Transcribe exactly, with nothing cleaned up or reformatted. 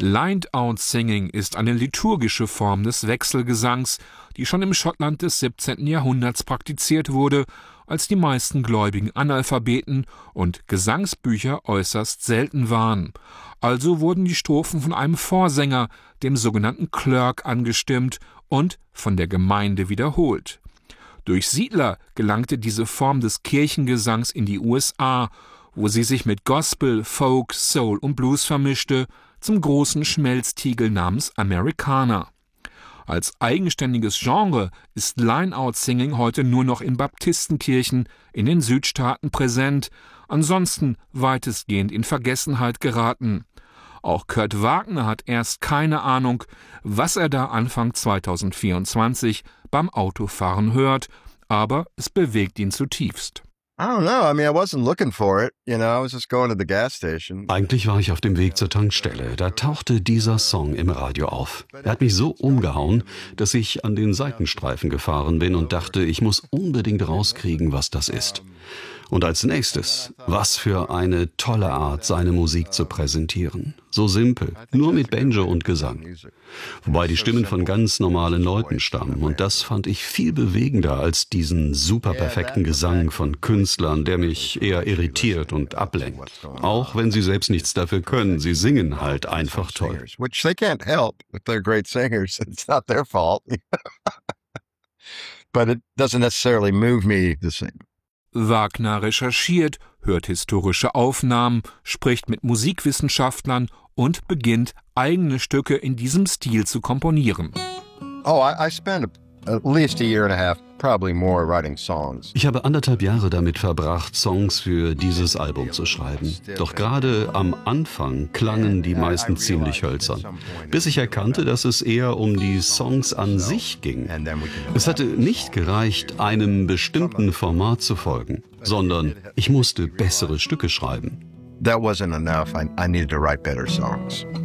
Lined-Out-Singing ist eine liturgische Form des Wechselgesangs, die schon im Schottland des siebzehnten Jahrhunderts praktiziert wurde, als die meisten Gläubigen Analphabeten und Gesangsbücher äußerst selten waren. Also wurden die Strophen von einem Vorsänger, dem sogenannten Clerk, angestimmt und von der Gemeinde wiederholt. Durch Siedler gelangte diese Form des Kirchengesangs in die U S A, wo sie sich mit Gospel, Folk, Soul und Blues vermischte, zum großen Schmelztiegel namens Americana. Als eigenständiges Genre ist Line-Out-Singing heute nur noch in Baptistenkirchen in den Südstaaten präsent, ansonsten weitestgehend in Vergessenheit geraten. Auch Kurt Wagner hat erst keine Ahnung, was er da Anfang zweitausendvierundzwanzig beim Autofahren hört, aber es bewegt ihn zutiefst. Eigentlich war ich auf dem Weg zur Tankstelle. Da tauchte dieser Song im Radio auf. Er hat mich so umgehauen, dass ich an den Seitenstreifen gefahren bin und dachte, ich muss unbedingt rauskriegen, was das ist. Und als nächstes, was für eine tolle Art, seine Musik zu präsentieren. So simpel, nur mit Banjo und Gesang. Wobei die Stimmen von ganz normalen Leuten stammen. Und das fand ich viel bewegender als diesen super perfekten Gesang von Künstlern, der mich eher irritiert und ablenkt. Auch wenn sie selbst nichts dafür können, sie singen halt einfach toll. Which they can't help if they're great singers. It's not their fault. But it doesn't necessarily move me the same. Wagner recherchiert, hört historische Aufnahmen, spricht mit Musikwissenschaftlern und beginnt, eigene Stücke in diesem Stil zu komponieren. Oh, I, I spent at least a year and a half, probably more, writing songs. Ich habe anderthalb Jahre damit verbracht, Songs für dieses Album zu schreiben. Doch gerade am Anfang klangen die meisten ziemlich hölzern, bis ich erkannte, dass es eher um die Songs an sich ging. Es hatte nicht gereicht, einem bestimmten Format zu folgen, sondern ich musste bessere Stücke schreiben. That wasn't enough. I, I needed to write better songs.